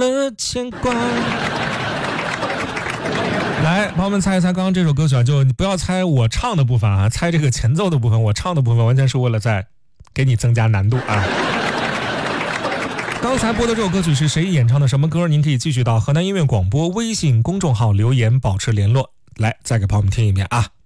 了牵挂。来，朋友们猜一猜刚刚这首歌曲啊，就你不要猜我唱的部分啊，猜这个前奏的部分，我唱的部分完全是为了在给你增加难度啊。刚才播的这首歌曲是谁演唱的什么歌？您可以继续到河南音乐广播微信公众号留言保持联络。来，再给朋友们听一遍啊。